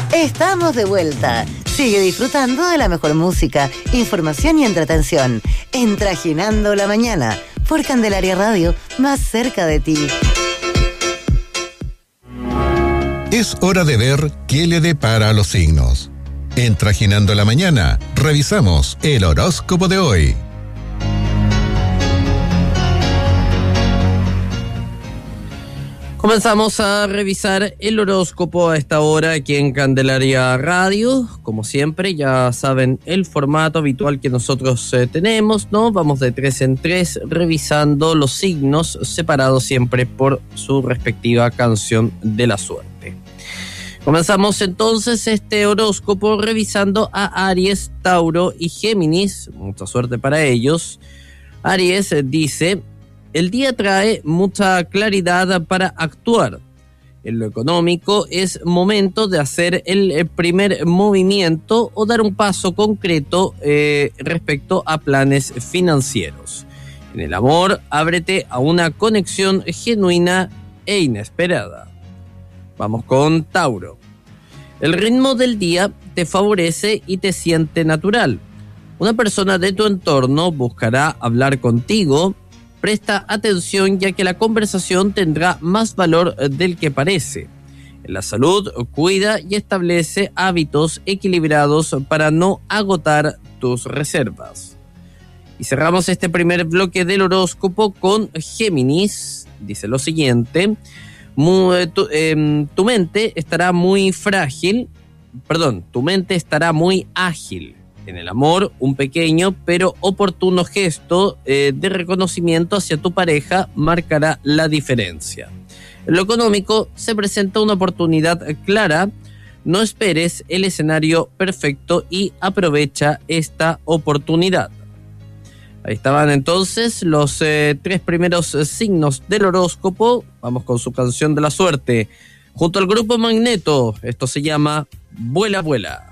Estamos de vuelta. Sigue disfrutando de la mejor música, información y entretención. En Trajinando la Mañana, por Candelaria Radio, más cerca de ti. Es hora de ver qué le depara a los signos. En Trajinando la Mañana, revisamos el horóscopo de hoy. Comenzamos a revisar el horóscopo a esta hora aquí en Candelaria Radio. Como siempre, ya saben el formato habitual que nosotros tenemos, ¿no? Vamos de 3 en 3 revisando los signos separados siempre por su respectiva canción de la suerte. Comenzamos entonces este horóscopo revisando a Aries, Tauro y Géminis. Mucha suerte para ellos. Aries dice: el día trae mucha claridad para actuar. En lo económico es momento de hacer el primer movimiento o dar un paso concreto respecto a planes financieros. En el amor, ábrete a una conexión genuina e inesperada. Vamos con Tauro. El ritmo del día te favorece y te siente natural. Una persona de tu entorno buscará hablar contigo. Presta atención ya que la conversación tendrá más valor del que parece. En la salud, cuida y establece hábitos equilibrados para no agotar tus reservas. Y cerramos este primer bloque del horóscopo con Géminis. Dice lo siguiente: tu mente estará muy ágil. En el amor, un pequeño pero oportuno gesto de reconocimiento hacia tu pareja marcará la diferencia. En lo económico, se presenta una oportunidad clara. No esperes el escenario perfecto y aprovecha esta oportunidad. Ahí estaban entonces los 3 primeros signos del horóscopo. Vamos con su canción de la suerte. Junto al grupo Magneto, esto se llama Vuela, Vuela.